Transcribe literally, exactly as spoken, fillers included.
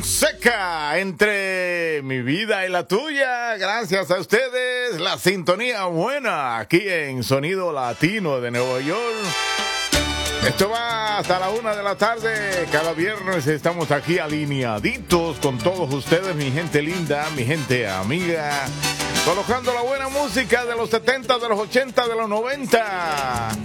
Fonseca, entre mi vida y la tuya. Gracias a ustedes, la sintonía buena aquí en Sonido Latino de Nueva York. Esto va hasta la una de la tarde. Cada viernes estamos aquí alineaditos con todos ustedes, mi gente linda, mi gente amiga, colocando la buena música de los setenta, de los ochenta, de los noventa.